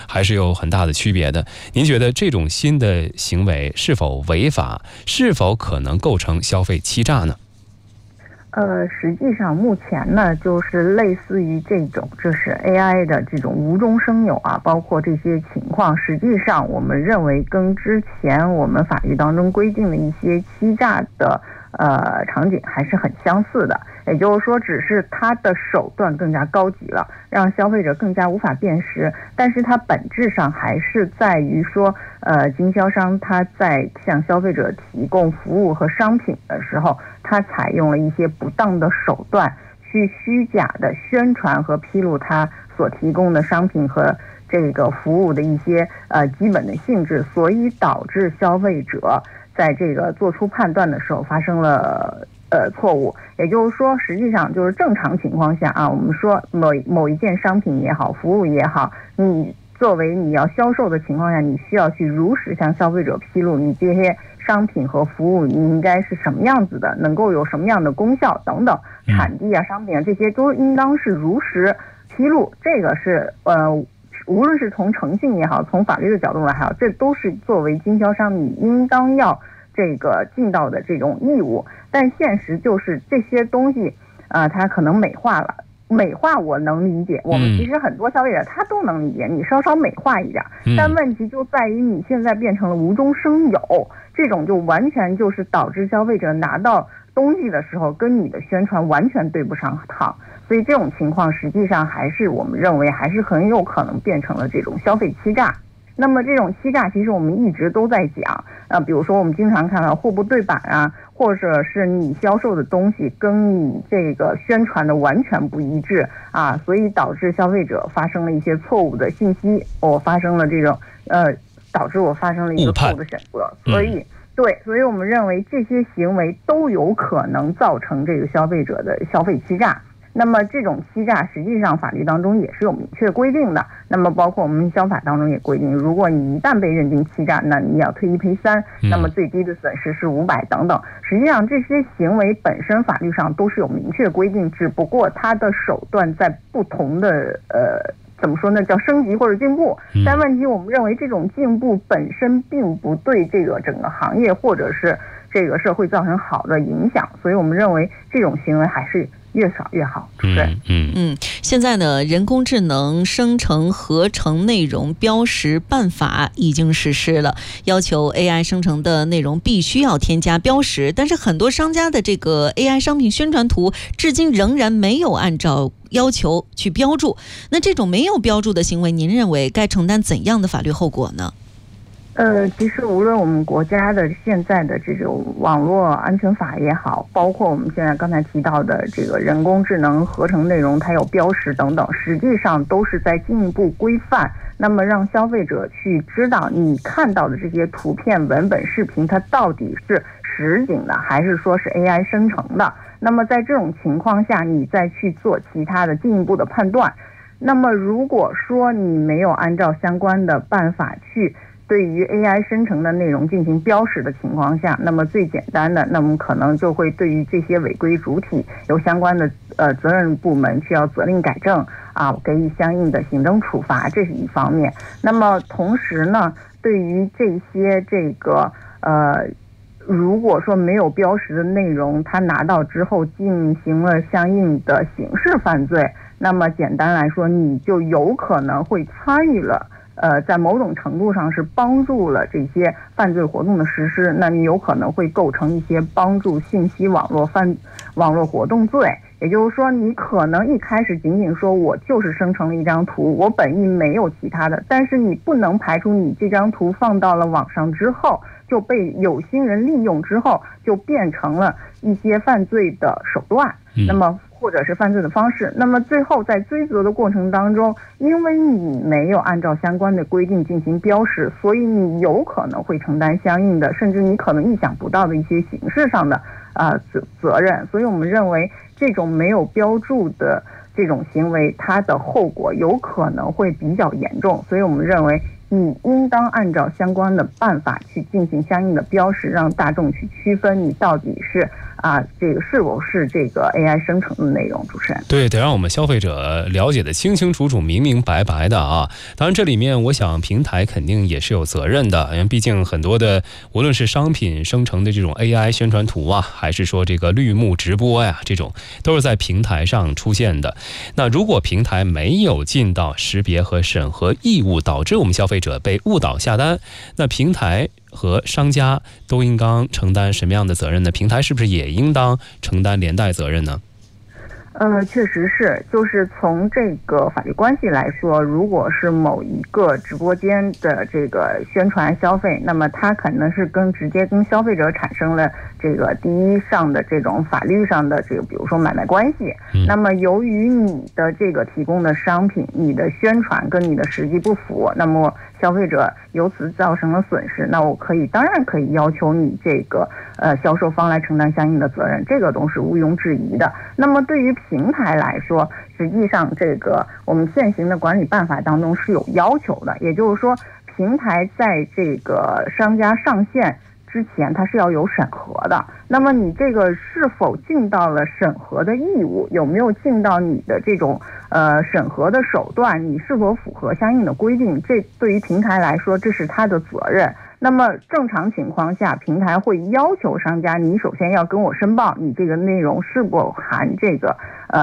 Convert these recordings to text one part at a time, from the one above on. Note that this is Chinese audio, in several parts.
还是有很大的区别的。您觉得这种新的行为是否违法，是否可能构成消费欺诈呢？ 实际上目前呢，就是类似于这种，就是 AI 的这种无中生有啊，包括这些情况，实际上我们认为跟之前我们法律当中规定的一些欺诈的场景还是很相似的。也就是说，只是它的手段更加高级了，让消费者更加无法辨识，但是它本质上还是在于说，经销商他在向消费者提供服务和商品的时候，他采用了一些不当的手段，去虚假的宣传和披露他所提供的商品和这个服务的一些基本的性质，所以导致消费者在这个做出判断的时候发生了错误。也就是说，实际上就是正常情况下啊，我们说某一件商品也好，服务也好，你作为你要销售的情况下，你需要去如实向消费者披露你这些商品和服务你应该是什么样子的，能够有什么样的功效等等，产地啊、商品啊，这些都应当是如实披露。这个是无论是从诚信也好，从法律的角度来好，这都是作为经销商你应当要这个尽到的这种义务。但现实就是这些东西它可能美化了。美化我能理解，我们其实很多消费者他都能理解，你稍稍美化一点，但问题就在于你现在变成了无中生有，这种就完全就是导致消费者拿到东西的时候跟你的宣传完全对不上趟，所以这种情况实际上还是我们认为还是很有可能变成了这种消费欺诈。那么这种欺诈其实我们一直都在讲比如说我们经常看到货不对版啊，或者是你销售的东西跟你这个宣传的完全不一致啊，所以导致消费者发生了一些错误的信息，发生了这种导致我发生了一个错误的选择，所以我们认为这些行为都有可能造成这个消费者的消费欺诈。那么这种欺诈实际上法律当中也是有明确规定的，那么包括我们消法当中也规定，如果你一旦被认定欺诈，那你要退1赔3，那么最低的损失是500等等。实际上这些行为本身法律上都是有明确规定，只不过它的手段在不同的怎么说呢，叫升级或者进步。但问题我们认为这种进步本身并不对这个整个行业或者是这个社会造成好的影响，所以我们认为这种行为还是越少越好。 现在呢，人工智能生成合成内容标识办法已经实施了，要求 AI 生成的内容必须要添加标识，但是很多商家的这个 AI 商品宣传图至今仍然没有按照要求去标注。那这种没有标注的行为，您认为该承担怎样的法律后果呢？ 其实无论我们国家的现在的这种网络安全法也好，包括我们现在刚才提到的这个人工智能合成内容它有标识等等，实际上都是在进一步规范，那么让消费者去知道你看到的这些图片、文本、视频它到底是实景的还是说是 AI 生成的。那么在这种情况下你再去做其他的进一步的判断。那么如果说你没有按照相关的办法去对于 AI 生成的内容进行标识的情况下，那么最简单的，那么可能就会对于这些违规主体由相关的责任部门需要责令改正给予相应的行政处罚，这是一方面。那么同时呢，对于这些这个如果说没有标识的内容，他拿到之后进行了相应的刑事犯罪，那么简单来说，你就有可能会参与了在某种程度上是帮助了这些犯罪活动的实施，那你有可能会构成一些帮助信息网络活动罪。也就是说，你可能一开始仅仅说我就是生成了一张图，我本意没有其他的，但是你不能排除你这张图放到了网上之后，就被有心人利用之后，就变成了一些犯罪的手段，那么或者是犯罪的方式。那么最后在追责的过程当中，因为你没有按照相关的规定进行标识，所以你有可能会承担相应的，甚至你可能意想不到的一些刑事上的责任。所以我们认为这种没有标注的这种行为，它的后果有可能会比较严重。所以我们认为你应当按照相关的办法去进行相应的标识，让大众去区分你到底是这个是否是这个 AI 生成的内容？主持人， 对，得让我们消费者了解的清清楚楚、明明白白的啊。当然，这里面我想平台肯定也是有责任的，因为毕竟很多的无论是商品生成的这种 AI 宣传图啊，还是说这个绿幕直播呀，这种都是在平台上出现的。那如果平台没有尽到识别和审核义务，导致我们消费者被误导下单，那平台和商家都应当承担什么样的责任呢？平台是不是也应当承担连带责任呢？ 确实是，就是从这个法律关系来说，如果是某一个直播间的这个宣传消费，那么它可能是直接跟消费者产生了这个第一上的这种法律上的这个，比如说买卖关系。那么由于你的这个提供的商品，你的宣传跟你的实际不符，那么消费者由此造成了损失，那我当然可以要求你这个销售方来承担相应的责任，这个都是毋庸置疑的。那么对于平台来说，实际上这个我们现行的管理办法当中是有要求的，也就是说平台在这个商家上线之前它是要有审核的，那么你这个是否尽到了审核的义务，有没有尽到你的这种审核的手段，你是否符合相应的规定，这对于平台来说这是他的责任。那么正常情况下，平台会要求商家，你首先要跟我申报你这个内容是否含这个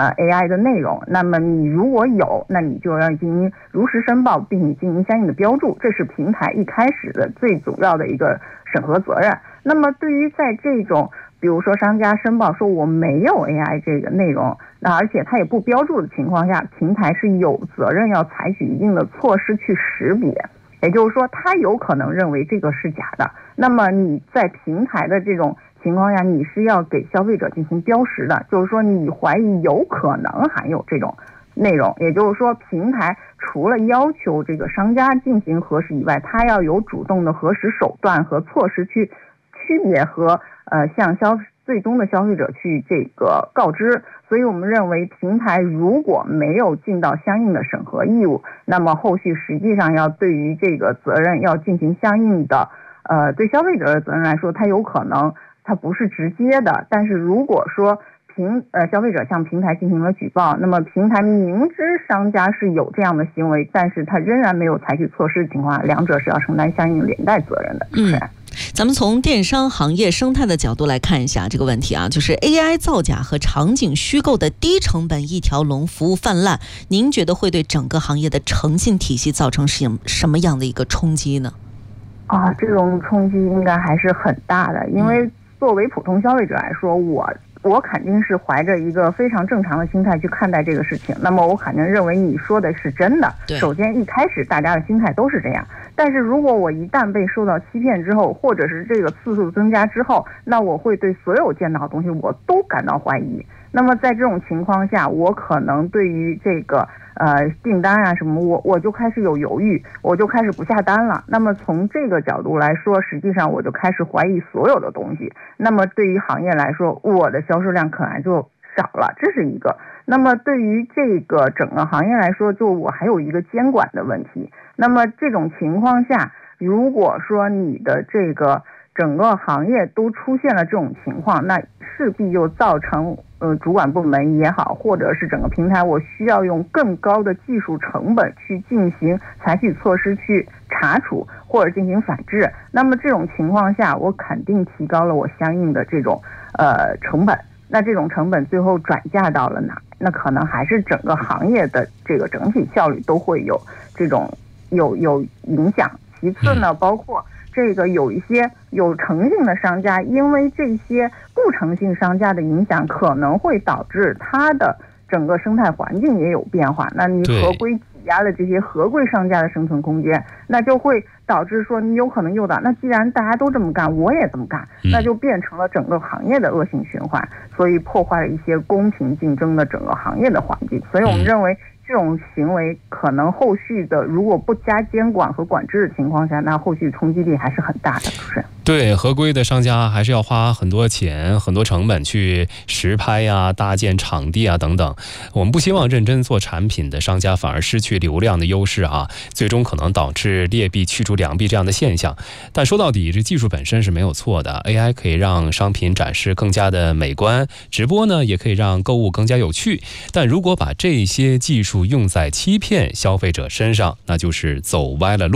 AI 的内容，那么你如果有，那你就要进行如实申报，并且进行相应的标注，这是平台一开始的最主要的一个审核责任。那么对于在这种比如说商家申报说我没有 AI 这个内容，那而且他也不标注的情况下，平台是有责任要采取一定的措施去识别，也就是说他有可能认为这个是假的，那么你在平台的这种情况下，你是要给消费者进行标识的，就是说你怀疑有可能含有这种内容，也就是说平台除了要求这个商家进行核实以外，他要有主动的核实手段和措施去区别和向最终的消费者去这个告知。所以我们认为平台如果没有尽到相应的审核义务，那么后续实际上要对于这个责任要进行相应的对消费者的责任来说，它有可能它不是直接的，但是如果说消费者向平台进行了举报，那么平台明知商家是有这样的行为，但是他仍然没有采取措施的情况下，两者是要承担相应连带责任的。 咱们从电商行业生态的角度来看一下这个问题啊，就是 AI 造假和场景虚构的低成本一条龙服务泛滥，您觉得会对整个行业的诚信体系造成什么样的一个冲击呢？ 这种冲击应该还是很大的，因为作为普通消费者来说，我肯定是怀着一个非常正常的心态去看待这个事情，那么我肯定认为你说的是真的。首先一开始大家的心态都是这样，但是如果我一旦被受到欺骗之后，或者是这个次数增加之后，那我会对所有见到的东西我都感到怀疑。那么在这种情况下，我可能对于这个订单啊什么，我就开始有犹豫，我就开始不下单了。那么从这个角度来说，实际上我就开始怀疑所有的东西。那么对于行业来说，我的销售量可能就少了，这是一个。那么对于这个整个行业来说，就我还有一个监管的问题。那么这种情况下，如果说你的这个整个行业都出现了这种情况，那势必就造成主管部门也好，或者是整个平台，我需要用更高的技术成本去采取措施去查处或者进行反制。那么这种情况下，我肯定提高了我相应的这种成本。那这种成本最后转嫁到了哪？那可能还是整个行业的这个整体效率都会有这种有影响。其次呢，包括这个有一些有诚信的商家，因为这些不诚信商家的影响，可能会导致它的整个生态环境也有变化。那你合规挤压了这些合规商家的生存空间，那就会导致说你有可能诱导，那既然大家都这么干，我也这么干，那就变成了整个行业的恶性循环，所以破坏了一些公平竞争的整个行业的环境。所以我们认为这种行为可能后续的如果不加监管和管制的情况下，那后续冲击力还是很大的。主持人。 对，合规的商家还是要花很多钱、很多成本去实拍呀、搭建场地啊等等。我们不希望认真做产品的商家反而失去流量的优势啊，最终可能导致劣币驱逐良币这样的现象。但说到底，这技术本身是没有错的 ，AI 可以让商品展示更加的美观，直播呢也可以让购物更加有趣。但如果把这些技术用在欺骗消费者身上，那就是走歪了路。